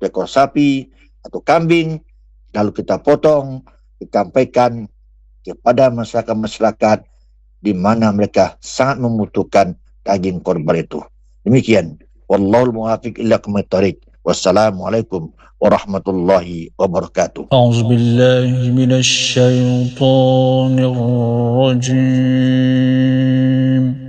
ekor sapi atau kambing, lalu kita potong, disampaikan kepada masyarakat-masyarakat di mana mereka sangat membutuhkan daging korban itu. Demikian. Wallahul muwaffiq ila aqwamit thoriq. Wassalamualaikum warahmatullahi wabarakatuh. A'udzu billahi minasy syaithanir rajim.